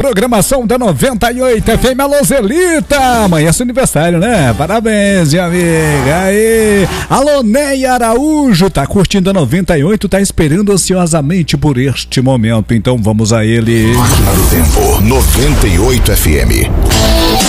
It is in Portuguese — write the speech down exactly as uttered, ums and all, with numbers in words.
Programação da noventa e oito F M. Alô, Zelita, amanhã é seu aniversário, né? Parabéns, minha amiga. Aí. Alô, Neia Araújo, tá curtindo a noventa e oito, tá esperando ansiosamente por este momento. Então vamos a ele. Máquina do Tempo, noventa e oito F M.